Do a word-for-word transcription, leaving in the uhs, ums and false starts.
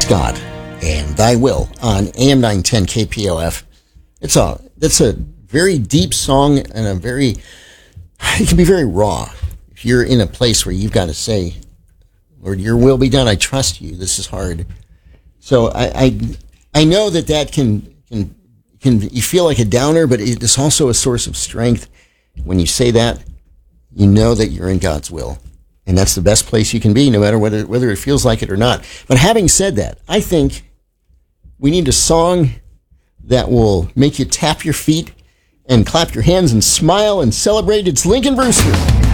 God and Thy Will on A M nine ten K P O F. It's a, that's a very deep song and a very, it can be very raw. If you're in a place where you've got to say, Lord, your will be done. I trust you. This is hard. So I, I, I know that that can, can, can, you feel like a downer, but it's also a source of strength. When you say that, you know that you're in God's will. And that's the best place you can be, no matter whether, whether it feels like it or not. But having said that, I think we need a song that will make you tap your feet and clap your hands and smile and celebrate. It's Lincoln Brewster.